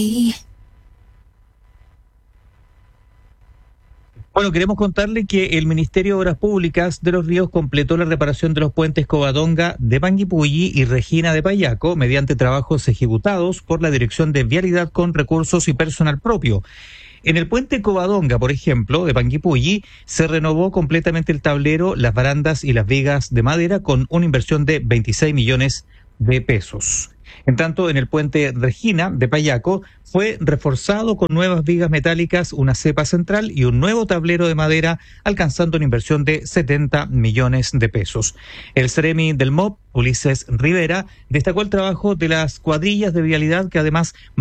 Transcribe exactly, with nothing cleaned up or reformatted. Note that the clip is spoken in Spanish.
Bueno, queremos contarle que el Ministerio de Obras Públicas de Los Ríos completó la reparación de los puentes Covadonga de Panguipulli y Regina de Payaco mediante trabajos ejecutados por la Dirección de Vialidad con recursos y personal propio. En el puente Covadonga, por ejemplo, de Panguipulli, se renovó completamente el tablero, las barandas y las vigas de madera con una inversión de veintiséis millones de pesos. En tanto, en el puente Regina de Payaco fue reforzado con nuevas vigas metálicas, una cepa central y un nuevo tablero de madera, alcanzando una inversión de setenta millones de pesos. El Seremi del M O P, Ulises Rivera, destacó el trabajo de las cuadrillas de vialidad que además